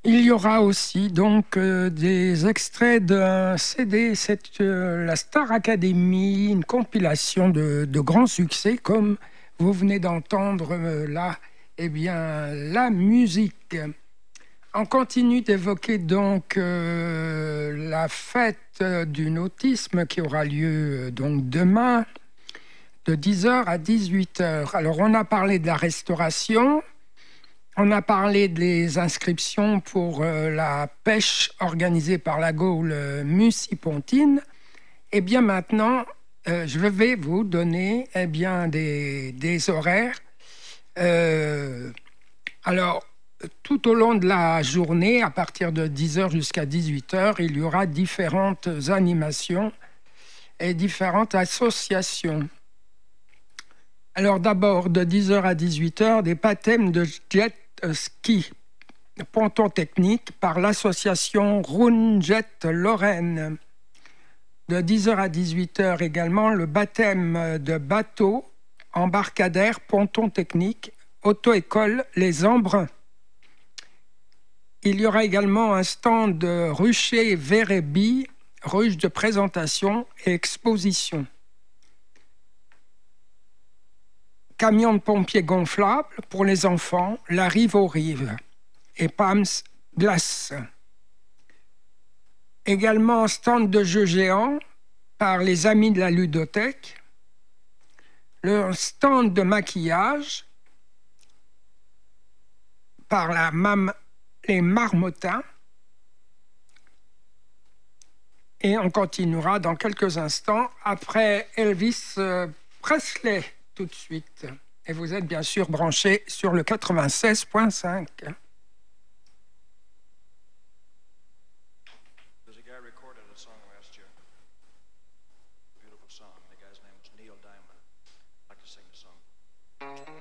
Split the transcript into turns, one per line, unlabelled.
Il y aura aussi donc des extraits d'un CD, c'est la Star Academy, une compilation de grands succès, comme vous venez d'entendre là, eh bien, la musique. On continue d'évoquer donc la fête du nautisme qui aura lieu donc demain de 10h à 18h. Alors on a parlé de la restauration. On a parlé des inscriptions pour la pêche organisée par la Gaule Mussy-Pontine. Et bien maintenant, je vais vous donner des horaires. Euh, alors, tout au long de la journée, à partir de 10h jusqu'à 18h, il y aura différentes animations et différentes associations. Alors d'abord, de 10h à 18h, des baptêmes de jet ski ponton technique par l'association Runjet Lorraine. De 10h à 18h également, le baptême de bateau embarcadère ponton technique auto-école Les Embruns. Il y aura également un stand de rucher Vérébi, ruche de présentation et exposition. Camion de pompiers gonflable pour les enfants, la rive aux rives et Pams Glace. Également stand de jeux géants par les amis de la ludothèque, le stand de maquillage par les marmottins, et on continuera dans quelques instants après Elvis Presley tout de suite. Et vous êtes bien sûr branchés sur le 96.5.